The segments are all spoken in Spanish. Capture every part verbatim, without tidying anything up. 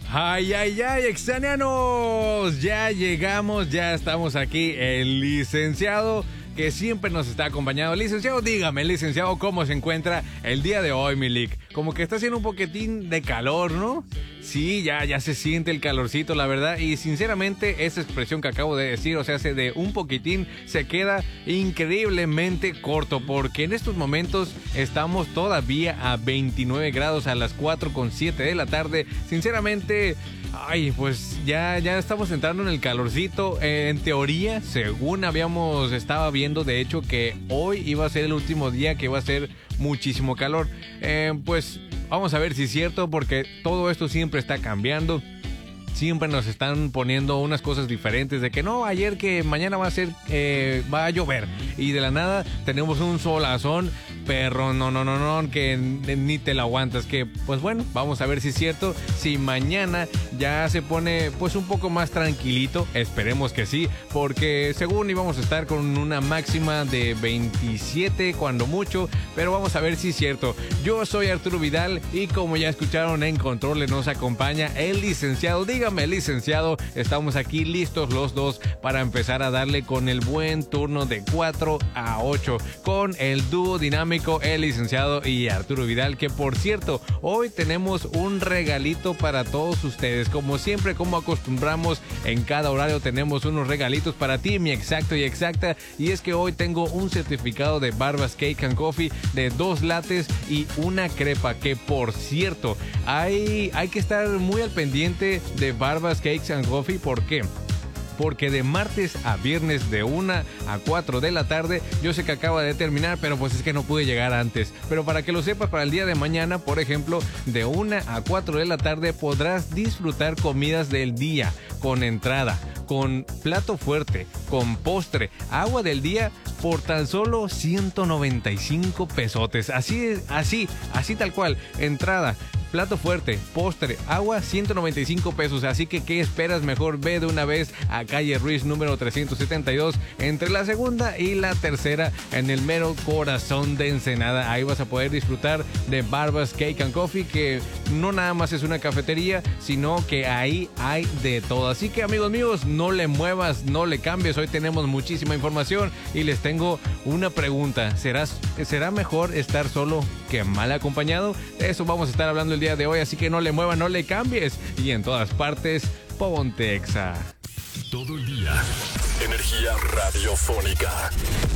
Ay, ay, ay, extrañanos. Ya llegamos, ya estamos aquí. El licenciado que siempre nos está acompañando. Licenciado, dígame, licenciado, ¿cómo se encuentra el día de hoy, Milik? Como que está haciendo un poquitín de calor, ¿no? Sí, ya, ya se siente el calorcito, la verdad. Y sinceramente, esa expresión que acabo de decir, o sea, hace de un poquitín, se queda increíblemente corto. Porque en estos momentos estamos todavía a veintinueve grados a las cuatro con siete de la tarde. Sinceramente, ay, pues ya, ya estamos entrando en el calorcito. Eh, en teoría, según habíamos estado viendo, de hecho, que hoy iba a ser el último día que iba a ser muchísimo calor. Eh, pues vamos a ver si es cierto, porque todo esto siempre está cambiando. Siempre nos están poniendo unas cosas diferentes de que no, ayer que mañana va a ser, eh, va a llover. Y de la nada tenemos un solazón, perro, no, no, no, no, que ni te lo aguantas. Que pues bueno, vamos a ver si es cierto. Si mañana ya se pone pues un poco más tranquilito, esperemos que sí. Porque según íbamos a estar con una máxima de veintisiete cuando mucho. Pero vamos a ver si es cierto. Yo soy Arturo Vidal y como ya escucharon en Controles nos acompaña el licenciado. Dígame, licenciado, estamos aquí listos los dos para empezar a darle con el buen turno de cuatro a ocho con el dúo dinámico, el licenciado y Arturo Vidal, que por cierto, hoy tenemos un regalito para todos ustedes. Como siempre, como acostumbramos, en cada horario tenemos unos regalitos para ti, mi exacto y exacta, y es que hoy tengo un certificado de Barbas Cake and Coffee de dos lates y una crepa, que por cierto, hay, hay que estar muy al pendiente de Barbas Cakes and Coffee. ¿Por qué? Porque de martes a viernes de una a cuatro de la tarde, yo sé que acaba de terminar, pero pues es que no pude llegar antes. Pero para que lo sepas, para el día de mañana, por ejemplo, de una a cuatro de la tarde podrás disfrutar comidas del día, con entrada, con plato fuerte, con postre, agua del día, por tan solo ciento noventa y cinco pesotes. Así, así, así tal cual, entrada, plato fuerte, postre, agua, ciento noventa y cinco pesos. Así que, ¿qué esperas? Mejor ve de una vez a calle Ruiz número trescientos setenta y dos, entre la segunda y la tercera, en el mero corazón de Ensenada. Ahí vas a poder disfrutar de Barbas Cake and Coffee, que no nada más es una cafetería, sino que ahí hay de todo. Así que, amigos míos, no le muevas, no le cambies. Hoy tenemos muchísima información y les tengo una pregunta. ¿Serás, ¿Será mejor estar solo que mal acompañado? De eso vamos a estar hablando el día de hoy, así que no le muevas, no le cambies. Y en todas partes, ponte Exa. Todo el día, energía radiofónica.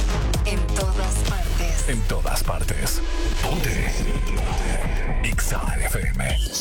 En todas partes. En todas partes. Ponte. Ponte. Exa F M.